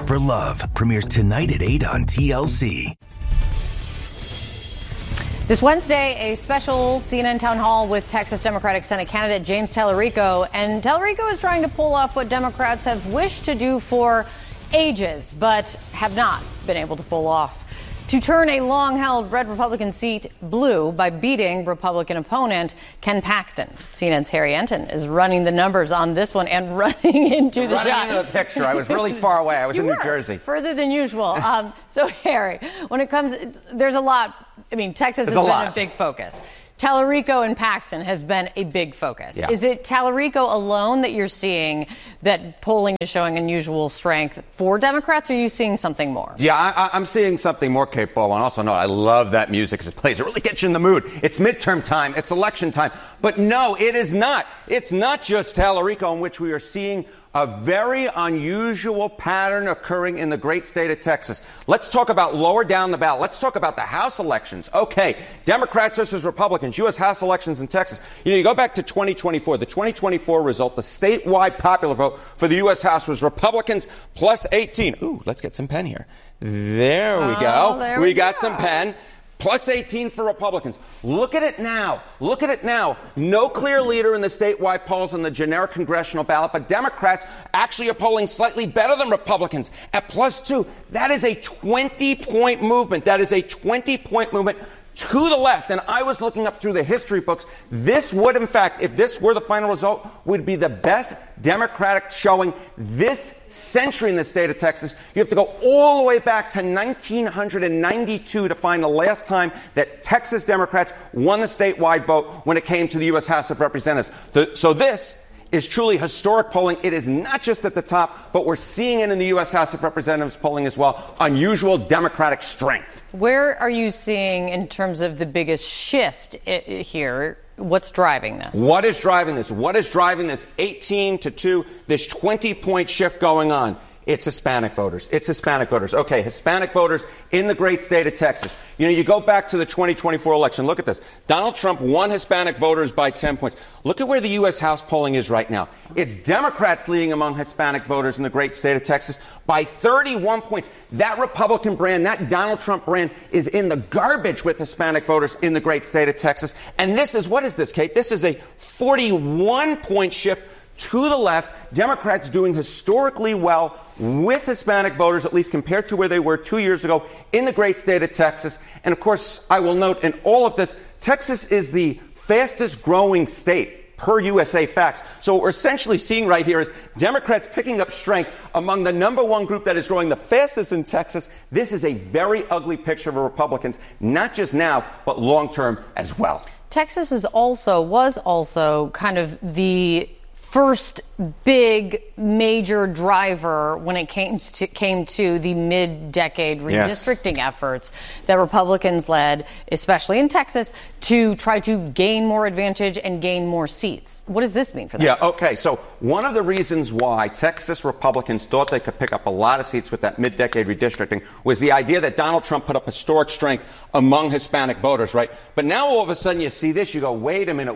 for Love premieres tonight at 8 on TLC. This Wednesday, a special CNN town hall with Texas Democratic Senate candidate James Tallarico. And Tallarico is trying to pull off what Democrats have wished to do for ages, but have not been able to pull off. To turn a long-held red Republican seat blue by beating Republican opponent Ken Paxton. CNN's Harry Enton is running the numbers on this one and running into the shot. Running into the picture. I was really far away. I was in New Jersey. Further than usual. So, Harry, when it comes, there's a lot. I mean, Texas has been a big focus. Tallarico and Paxton have been a big focus. Yeah. Is it Tallarico alone that you're seeing that polling is showing unusual strength for Democrats, or are you seeing something more? Yeah, I'm seeing something more, Kate Ball. And also, no, I love that music as it plays. It really gets you in the mood. It's midterm time. It's election time. But no, it is not. It's not just Tallarico in which we are seeing a very unusual pattern occurring in the great state of Texas. Let's talk about lower down the ballot. Let's talk about the House elections. Okay, Democrats versus Republicans, U.S. House elections in Texas. You go back to 2024. The 2024 result, the statewide popular vote for the U.S. House was Republicans plus 18. Ooh, let's get some pen here. There we go. There we got some pen. Plus 18 for Republicans. Look at it now. Look at it now. No clear leader in the statewide polls on the generic congressional ballot, but Democrats actually are polling slightly better than Republicans at plus 2. That is a 20-point movement. That is a 20-point movement to the left. And I was looking up through the history books. This would, in fact, if this were the final result, would be the best Democratic showing this century in the state of Texas. You have to go all the way back to 1992 to find the last time that Texas Democrats won the statewide vote when it came to the U.S. House of Representatives. So this is truly historic polling. It is not just at the top, but we're seeing it in the U.S. House of Representatives polling as well. Unusual Democratic strength. Where are you seeing in terms of the biggest shift here? What's driving this? What is driving this? What is driving this 18-2, this 20-point shift going on? It's Hispanic voters. It's Hispanic voters. Okay, Hispanic voters in the great state of Texas. You go back to the 2024 election. Look at this. Donald Trump won Hispanic voters by 10 points. Look at where the U.S. House polling is right now. It's Democrats leading among Hispanic voters in the great state of Texas by 31 points. That Republican brand, that Donald Trump brand, is in the garbage with Hispanic voters in the great state of Texas. And this is, what is this, Kate? This is a 41-point shift to the left. Democrats doing historically well with Hispanic voters, at least compared to where they were 2 years ago in the great state of Texas. And of course, I will note in all of this, Texas is the fastest growing state per USA Facts. So what we're essentially seeing right here is Democrats picking up strength among the number one group that is growing the fastest in Texas. This is a very ugly picture for Republicans, not just now, but long term as well. Texas was also kind of the first big major driver when it came to the mid-decade redistricting efforts that Republicans led, especially in Texas, to try to gain more advantage and gain more seats. What does this mean for them? Yeah, okay. So one of the reasons why Texas Republicans thought they could pick up a lot of seats with that mid-decade redistricting was the idea that Donald Trump put up historic strength among Hispanic voters, right? But now all of a sudden you see this, you go, wait a minute.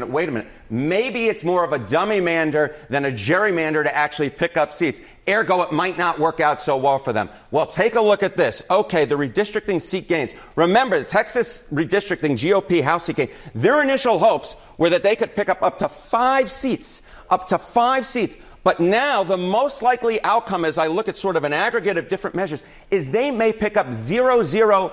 Maybe it's more of a dummy-mander than a gerrymander to actually pick up seats. Ergo, it might not work out so well for them. Well, take a look at this. Okay, the redistricting seat gains. Remember, the Texas redistricting GOP House seat gain, their initial hopes were that they could pick up to 5 seats. But now the most likely outcome, as I look at sort of an aggregate of different measures, is they may pick up 0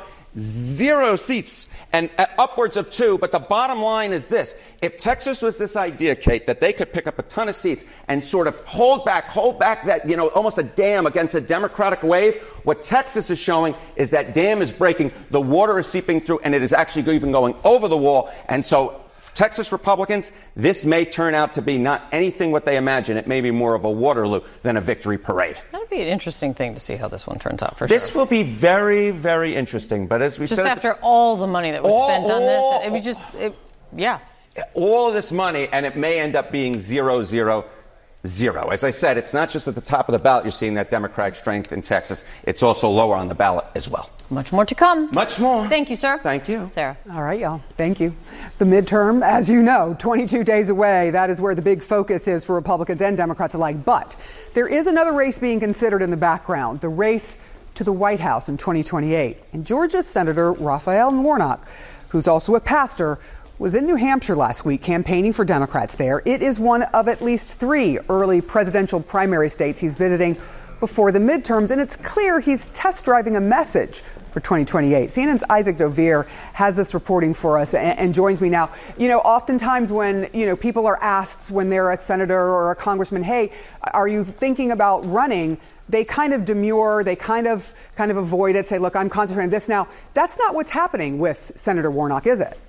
seats and upwards of 2. But the bottom line is this. If Texas was this idea, Kate, that they could pick up a ton of seats and sort of hold back that, almost a dam against a Democratic wave, what Texas is showing is that dam is breaking, the water is seeping through, and it is actually even going over the wall. And so Texas Republicans, this may turn out to be not anything what they imagine. It may be more of a Waterloo than a victory parade. That would be an interesting thing to see how this one turns out, for sure. This will be very, very interesting. But as we said, just after all the money that was spent on this, all of this money, and it may end up being 0-0. zero. As I said, it's not just at the top of the ballot you're seeing that Democratic strength in Texas. It's also lower on the ballot as well. Much more to come. Much more. Thank you, sir. Thank you. Sarah. All right, y'all. Thank you. The midterm, as you know, 22 days away. That is where the big focus is for Republicans and Democrats alike. But there is another race being considered in the background, the race to the White House in 2028. And Georgia Senator Raphael Warnock, who's also a pastor, was in New Hampshire last week campaigning for Democrats there. It is one of at least 3 early presidential primary states he's visiting before the midterms, and it's clear he's test driving a message for 2028. CNN's Isaac Dovere has this reporting for us and joins me now. You know, oftentimes when, people are asked when they're a senator or a congressman, hey, are you thinking about running? They kind of demur, they kind of avoid it, say, look, I'm concentrating on this now. That's not what's happening with Senator Warnock, is it?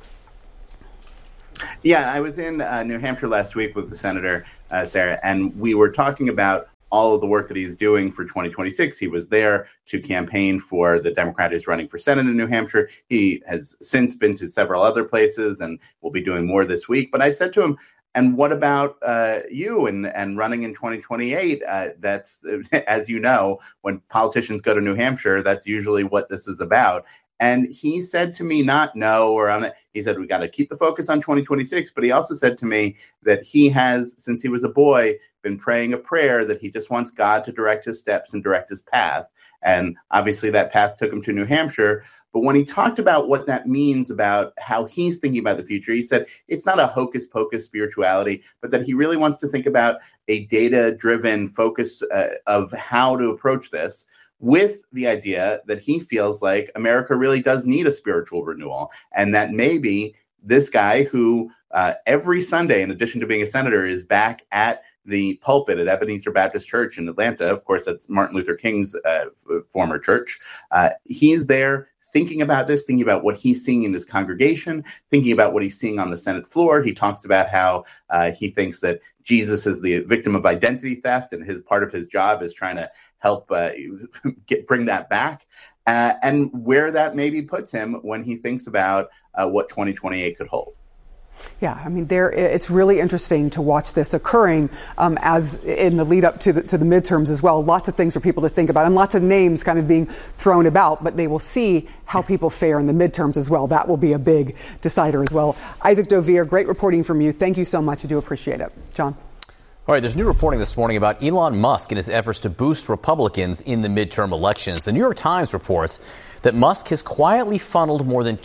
Yeah, I was in New Hampshire last week with the senator, Sarah, and we were talking about all of the work that he's doing for 2026. He was there to campaign for the Democrat who's running for Senate in New Hampshire. He has since been to several other places and will be doing more this week. But I said to him, and what about you and running in 2028? That's, as you know, when politicians go to New Hampshire, that's usually what this is about. And he said to me, not no, or on it. He said, we got to keep the focus on 2026. But he also said to me that he has, since he was a boy, been praying a prayer that he just wants God to direct his steps and direct his path. And obviously that path took him to New Hampshire. But when he talked about what that means about how he's thinking about the future, he said it's not a hocus pocus spirituality, but that he really wants to think about a data-driven focus of how to approach this, with the idea that he feels like America really does need a spiritual renewal, and that maybe this guy who every Sunday, in addition to being a senator, is back at the pulpit at Ebenezer Baptist Church in Atlanta. Of course, that's Martin Luther King's former church. He's there thinking about this, thinking about what he's seeing in his congregation, thinking about what he's seeing on the Senate floor. He talks about how he thinks that Jesus is the victim of identity theft, and part of his job is trying to help bring that back, and where that maybe puts him when he thinks about what 2028 could hold. Yeah, I mean, it's really interesting to watch this occurring as in the lead up to the midterms as well. Lots of things for people to think about and lots of names kind of being thrown about, but they will see how people fare in the midterms as well. That will be a big decider as well. Isaac Dovere, great reporting from you. Thank you so much. I do appreciate it. John. All right, there's new reporting this morning about Elon Musk and his efforts to boost Republicans in the midterm elections. The New York Times reports that Musk has quietly funneled more than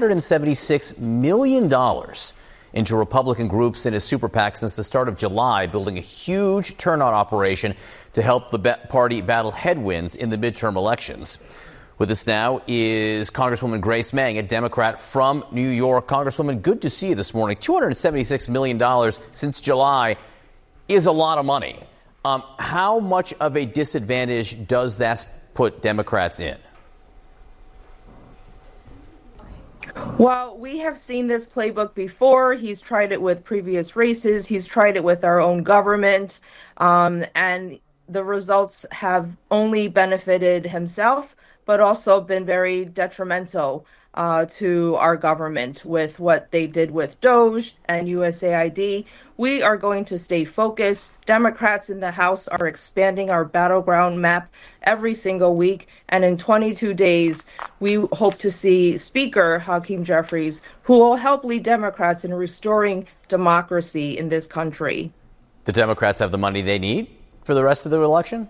$276 million into Republican groups in his super PAC since the start of July, building a huge turnout operation to help the party battle headwinds in the midterm elections. With us now is Congresswoman Grace Meng, a Democrat from New York. Congresswoman, good to see you this morning. $276 million since July is a lot of money. How much of a disadvantage does that put Democrats in? Well, we have seen this playbook before. He's tried it with previous races. He's tried it with our own government. And the results have only benefited himself, but also been very detrimental to our government with what they did with DOGE and USAID. We are going to stay focused. Democrats in the House are expanding our battleground map every single week. And in 22 days, we hope to see Speaker Hakeem Jeffries, who will help lead Democrats in restoring democracy in this country. The Democrats have the money they need for the rest of the election?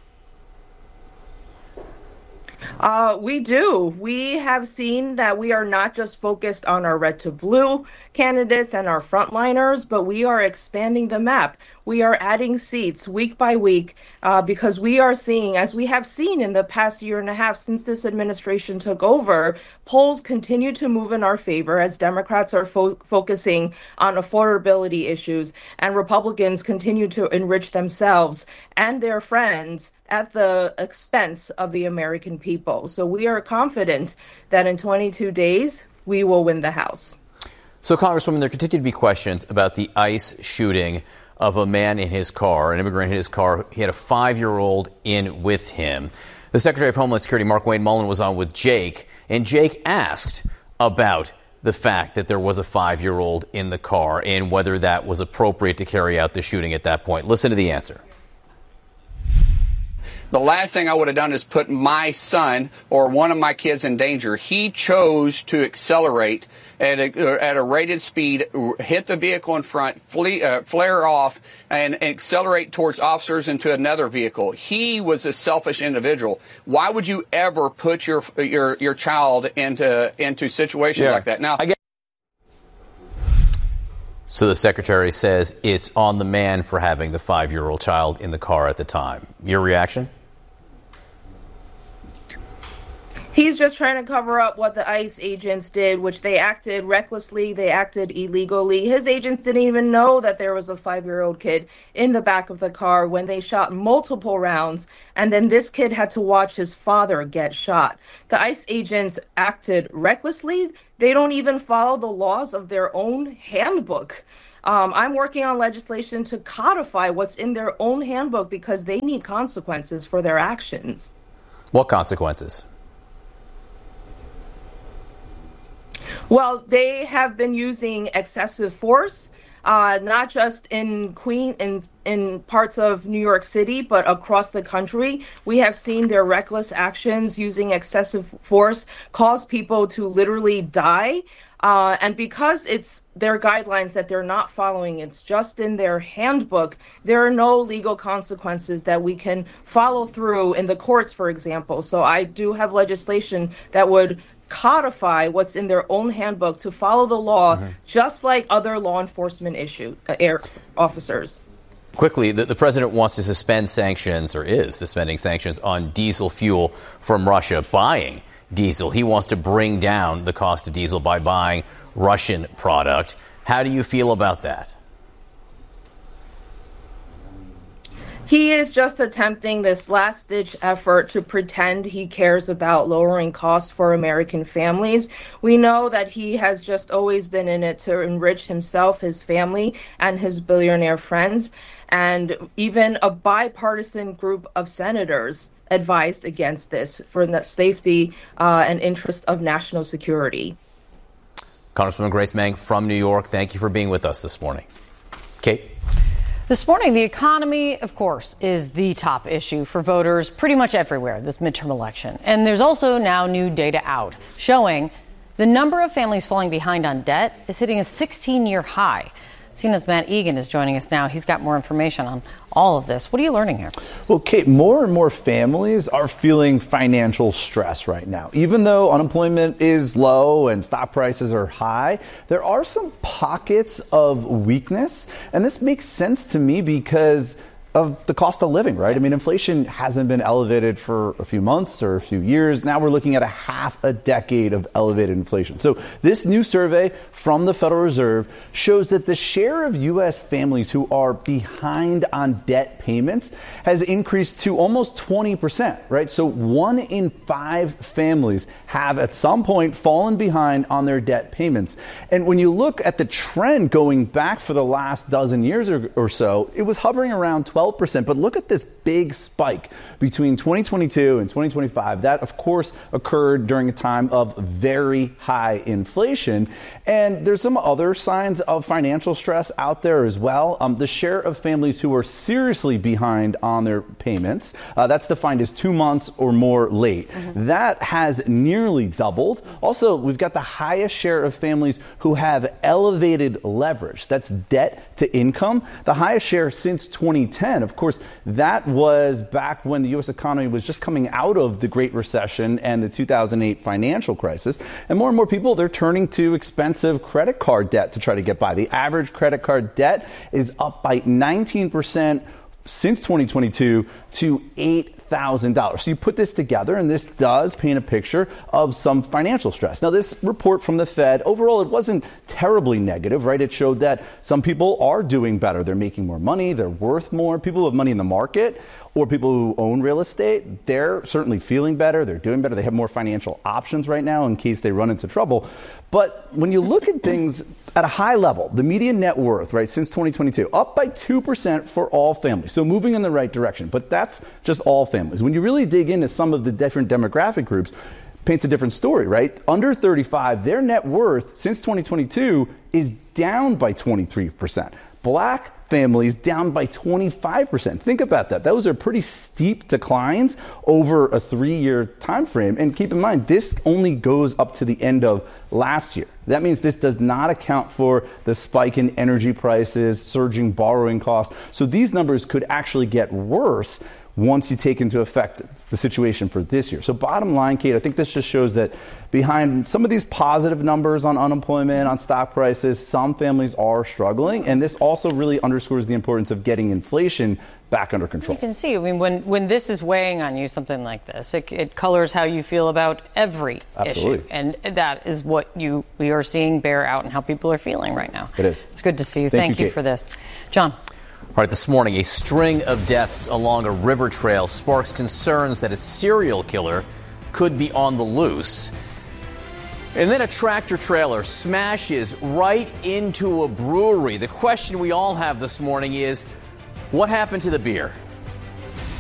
We do. We have seen that we are not just focused on our red to blue candidates and our frontliners, but we are expanding the map. We are adding seats week by week because we are seeing, as we have seen in the past year and a half since this administration took over, polls continue to move in our favor as Democrats are focusing on affordability issues and Republicans continue to enrich themselves and their friends at the expense of the American people. So we are confident that in 22 days, we will win the House. So, Congresswoman, there continue to be questions about the ICE shooting of a man in his car, an immigrant in his car. He had a 5-year-old in with him. The Secretary of Homeland Security, Mark Wayne Mullen, was on with Jake, and Jake asked about the fact that there was a 5-year-old in the car and whether that was appropriate to carry out the shooting at that point. Listen to the answer. The last thing I would have done is put my son or one of my kids in danger. He chose to accelerate at a rated speed, hit the vehicle in front, flare off, and accelerate towards officers into another vehicle. He was a selfish individual. Why would you ever put your child into situations like that? Now, So the secretary says it's on the man for having the 5-year-old child in the car at the time. Your reaction? He's just trying to cover up what the ICE agents did, which they acted recklessly, they acted illegally. His agents didn't even know that there was a 5-year-old kid in the back of the car when they shot multiple rounds, and then this kid had to watch his father get shot. The ICE agents acted recklessly. They don't even follow the laws of their own handbook. I'm working on legislation to codify what's in their own handbook because they need consequences for their actions. What consequences? Well, they have been using excessive force, not just in parts of New York City, but across the country. We have seen their reckless actions using excessive force cause people to literally die. And because it's their guidelines that they're not following, it's just in their handbook, there are no legal consequences that we can follow through in the courts, for example. So I do have legislation that would codify what's in their own handbook to follow the law, just like other law enforcement officers. Quickly, the president wants to suspend sanctions, or is suspending sanctions on diesel fuel from Russia buying diesel. He wants to bring down the cost of diesel by buying Russian product. How do you feel about that? He is just attempting this last-ditch effort to pretend he cares about lowering costs for American families. We know that he has just always been in it to enrich himself, his family, and his billionaire friends. And even a bipartisan group of senators advised against this for the safety and interest of national security. Congresswoman Grace Meng from New York, thank you for being with us this morning. Kate? This morning, the economy, of course, is the top issue for voters pretty much everywhere this midterm election. And there's also now new data out showing the number of families falling behind on debt is hitting a 16-year high. CNN's Matt Egan is joining us now. He's got more information on all of this. What are you learning here? Well, Kate, more and more families are feeling financial stress right now. Even though unemployment is low and stock prices are high, there are some pockets of weakness. And this makes sense to me because of the cost of living, right? I mean, inflation hasn't been elevated for a few months or a few years. Now we're looking at a half a decade of elevated inflation. So this new survey from the Federal Reserve shows that the share of U.S. families who are behind on debt payments has increased to almost 20%, right? So 1 in 5 families have at some point fallen behind on their debt payments. And when you look at the trend going back for the last dozen years or so, it was hovering around 12%. But look at this big spike between 2022 and 2025. That, of course, occurred during a time of very high inflation. And there's some other signs of financial stress out there as well. The share of families who are seriously behind on their payments, that's defined as 2 months or more late. That has nearly doubled. Also, we've got the highest share of families who have elevated leverage. That's debt to income, the highest share since 2010. Of course, that was back when the U.S. economy was just coming out of the Great Recession and the 2008 financial crisis. And more people, they're turning to expensive credit card debt to try to get by. The average credit card debt is up by 19% since 2022 to $8,000. So you put this together, and this does paint a picture of some financial stress. Now, this report from the Fed, overall, it wasn't terribly negative, right? It showed that some people are doing better. They're making more money. They're worth more. People who have money in the market or people who own real estate, they're certainly feeling better. They're doing better. They have more financial options right now in case they run into trouble. But when you look at things at a high level, the median net worth, right, since 2022, up by 2% for all families. So moving in the right direction. But that's just all families. When you really dig into some of the different demographic groups, paints a different story, right? Under 35, their net worth since 2022 is down by 23%. Black families down by 25%. Think about that. Those are pretty steep declines over a 3-year time frame. And keep in mind, this only goes up to the end of last year. That means this does not account for the spike in energy prices, surging borrowing costs. So these numbers could actually get worse once you take into effect the situation for this year. So bottom line, Kate, I think this just shows that behind some of these positive numbers on unemployment, on stock prices, some families are struggling. And this also really underscores the importance of getting inflation back under control. You can see, I mean, when this is weighing on you, something like this, it colors how you feel about every issue. And that is what we are seeing bear out and how people are feeling right now. It is. It's good to see you. Thank you for this. John. All right, this morning, a string of deaths along a river trail sparks concerns that a serial killer could be on the loose. And then a tractor trailer smashes right into a brewery. The question we all have this morning is, what happened to the beer?